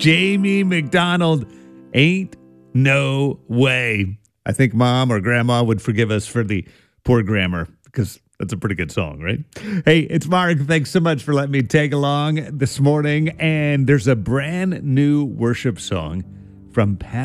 Jamie McDonald, Ain't No Way. I think mom or grandma would forgive us for the poor grammar because that's a pretty good song, right? Hey, it's Mark. Thanks so much for letting me tag along this morning. And there's a brand new worship song from Pat